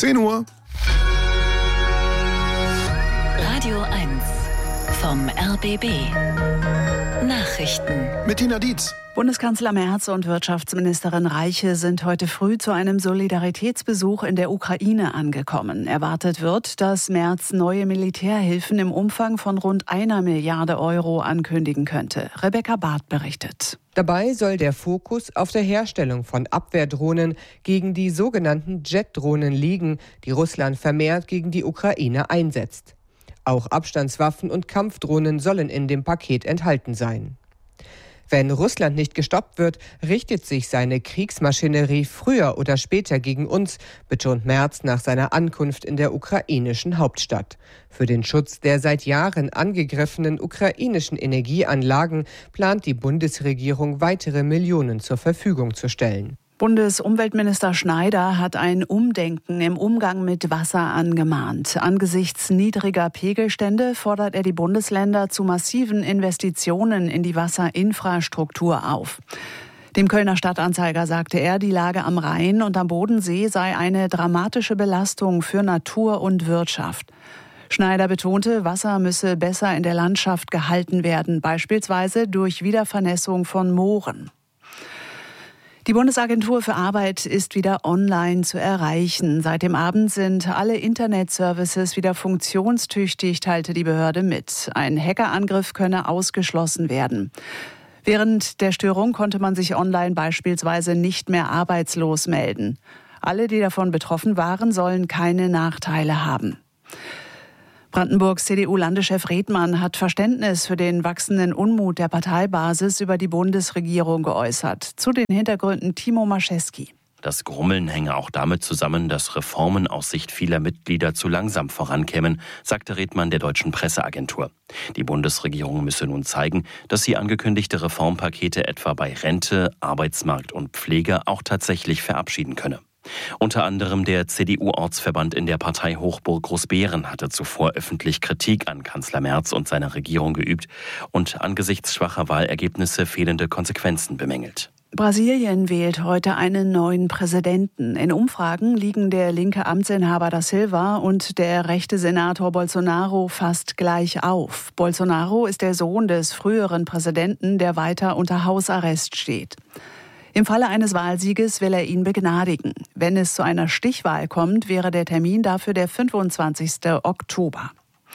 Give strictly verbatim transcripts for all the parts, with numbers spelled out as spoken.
zehn Uhr. Radio eins vom R B B. Nachrichten. Mit Tina Dietz. Bundeskanzler Merz und Wirtschaftsministerin Reiche sind heute früh zu einem Solidaritätsbesuch in der Ukraine angekommen. Erwartet wird, dass Merz neue Militärhilfen im Umfang von rund einer Milliarde Euro ankündigen könnte. Rebecca Barth berichtet. Dabei soll der Fokus auf der Herstellung von Abwehrdrohnen gegen die sogenannten Jet-Drohnen liegen, die Russland vermehrt gegen die Ukraine einsetzt. Auch Abstandswaffen und Kampfdrohnen sollen in dem Paket enthalten sein. Wenn Russland nicht gestoppt wird, richtet sich seine Kriegsmaschinerie früher oder später gegen uns, betont Merz nach seiner Ankunft in der ukrainischen Hauptstadt. Für den Schutz der seit Jahren angegriffenen ukrainischen Energieanlagen plant die Bundesregierung, weitere Millionen zur Verfügung zu stellen. Bundesumweltminister Schneider hat ein Umdenken im Umgang mit Wasser angemahnt. Angesichts niedriger Pegelstände fordert er die Bundesländer zu massiven Investitionen in die Wasserinfrastruktur auf. Dem Kölner Stadtanzeiger sagte er, die Lage am Rhein und am Bodensee sei eine dramatische Belastung für Natur und Wirtschaft. Schneider betonte, Wasser müsse besser in der Landschaft gehalten werden, beispielsweise durch Wiedervernässung von Mooren. Die Bundesagentur für Arbeit ist wieder online zu erreichen. Seit dem Abend sind alle Internetservices wieder funktionstüchtig, teilte die Behörde mit. Ein Hackerangriff könne ausgeschlossen werden. Während der Störung konnte man sich online beispielsweise nicht mehr arbeitslos melden. Alle, die davon betroffen waren, sollen keine Nachteile haben. Brandenburgs C D U-Landeschef Redmann hat Verständnis für den wachsenden Unmut der Parteibasis über die Bundesregierung geäußert. Zu den Hintergründen Timo Maschewski. Das Grummeln hänge auch damit zusammen, dass Reformen aus Sicht vieler Mitglieder zu langsam vorankämen, sagte Redmann der deutschen Presseagentur. Die Bundesregierung müsse nun zeigen, dass sie angekündigte Reformpakete etwa bei Rente, Arbeitsmarkt und Pflege auch tatsächlich verabschieden könne. Unter anderem der C D U-Ortsverband in der Partei Hochburg Großbeeren hatte zuvor öffentlich Kritik an Kanzler Merz und seiner Regierung geübt und angesichts schwacher Wahlergebnisse fehlende Konsequenzen bemängelt. Brasilien wählt heute einen neuen Präsidenten. In Umfragen liegen der linke Amtsinhaber da Silva und der rechte Senator Bolsonaro fast gleich auf. Bolsonaro ist der Sohn des früheren Präsidenten, der weiter unter Hausarrest steht. Im Falle eines Wahlsieges will er ihn begnadigen. Wenn es zu einer Stichwahl kommt, wäre der Termin dafür der fünfundzwanzigsten Oktober.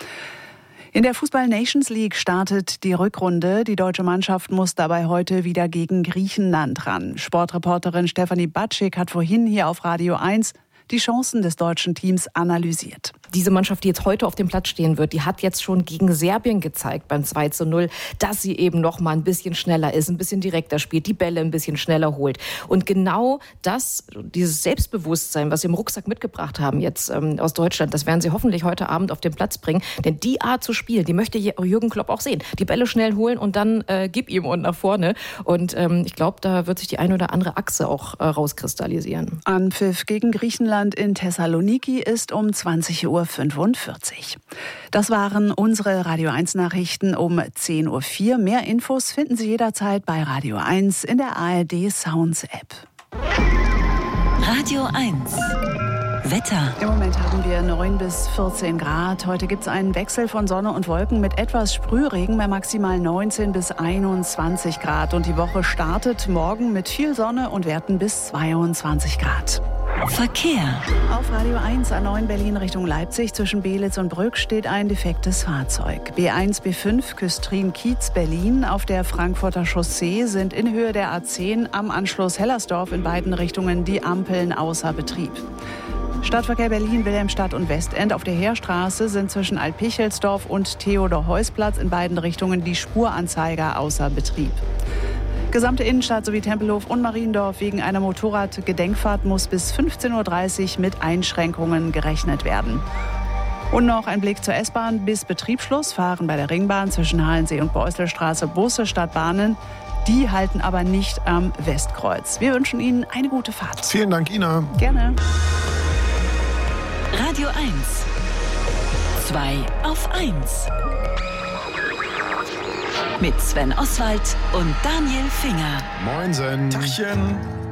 In der Fußball-Nations League startet die Rückrunde. Die deutsche Mannschaft muss dabei heute wieder gegen Griechenland ran. Sportreporterin Stefanie Batschik hat vorhin hier auf Radio eins die Chancen des deutschen Teams analysiert. Diese Mannschaft, die jetzt heute auf dem Platz stehen wird, die hat jetzt schon gegen Serbien gezeigt beim zwei zu null, dass sie eben noch mal ein bisschen schneller ist, ein bisschen direkter spielt, die Bälle ein bisschen schneller holt. Und genau das, dieses Selbstbewusstsein, was sie im Rucksack mitgebracht haben jetzt ähm, aus Deutschland, das werden sie hoffentlich heute Abend auf den Platz bringen. Denn die Art zu spielen, die möchte Jürgen Klopp auch sehen. Die Bälle schnell holen und dann äh, gib ihm und nach vorne. Und ähm, ich glaube, da wird sich die eine oder andere Achse auch äh, rauskristallisieren. Anpfiff gegen Griechenland in Thessaloniki ist um zwanzig Uhr fünfundvierzig. Das waren unsere Radio eins Nachrichten um zehn Uhr vier. Mehr Infos finden Sie jederzeit bei Radio eins in der A R D Sounds App. Radio eins. Wetter. Im Moment haben wir neun bis vierzehn Grad. Heute gibt es einen Wechsel von Sonne und Wolken mit etwas Sprühregen bei maximal neunzehn bis einundzwanzig Grad. Und die Woche startet morgen mit viel Sonne und Werten bis zweiundzwanzig Grad. Verkehr. Auf Radio eins A neun Berlin Richtung Leipzig zwischen Belitz und Brück steht ein defektes Fahrzeug. B eins B fünf Küstrin-Kiez Berlin auf der Frankfurter Chaussee sind in Höhe der A zehn am Anschluss Hellersdorf in beiden Richtungen die Ampeln außer Betrieb. Stadtverkehr Berlin, Wilhelmstadt und Westend auf der Heerstraße sind zwischen Altpichelsdorf und Theodor-Heuss-Platz in beiden Richtungen die Spuranzeiger außer Betrieb. Gesamte Innenstadt sowie Tempelhof und Mariendorf wegen einer Motorradgedenkfahrt muss bis fünfzehn Uhr dreißig mit Einschränkungen gerechnet werden. Und noch ein Blick zur S-Bahn. Bis Betriebsschluss fahren bei der Ringbahn zwischen Halensee und Beuselstraße Busse statt Bahnen. Die halten aber nicht am Westkreuz. Wir wünschen Ihnen eine gute Fahrt. Vielen Dank, Ina. Gerne. Radio eins. zwei auf eins. Mit Sven Oswald und Daniel Finger. Moinsen. Tachchen.